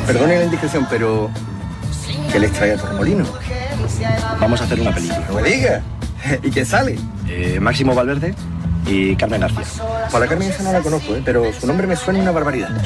Perdone la indiscreción, pero ¿qué les trae a Torremolino? Vamos a hacer una película. No me diga. ¿Y quién sale? Máximo Valverde y Carmen García. Para Carmen esa no la conozco, pero su nombre me suena una barbaridad.